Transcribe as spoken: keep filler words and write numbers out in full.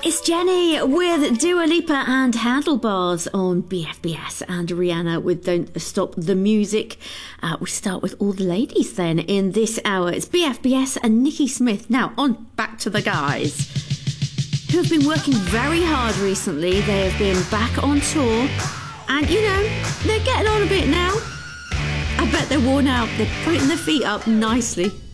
It's Jenny with Dua Lipa and Handlebars on B F B S, and Rihanna with Don't Stop the Music. Uh, we start with all the ladies then in this hour. It's B F B S and Nikki Smith. Now on back to the guys who have been working very hard recently. They have been back on tour and, you know, they're getting on a bit now. I bet they're worn out. They're putting their feet up nicely.